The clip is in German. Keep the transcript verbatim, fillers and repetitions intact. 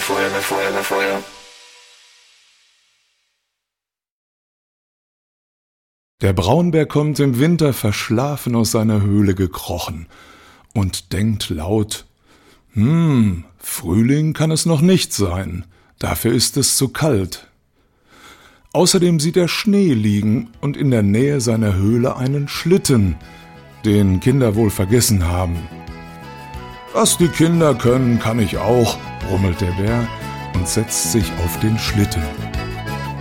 Feuer, Feuer, Feuer. Der Braunbär kommt im Winter verschlafen aus seiner Höhle gekrochen und denkt laut: Hm, Frühling kann es noch nicht sein, dafür ist es zu kalt. Außerdem sieht er Schnee liegen und in der Nähe seiner Höhle einen Schlitten, den Kinder wohl vergessen haben. Was die Kinder können, kann ich auch, brummelt der Bär und setzt sich auf den Schlitten.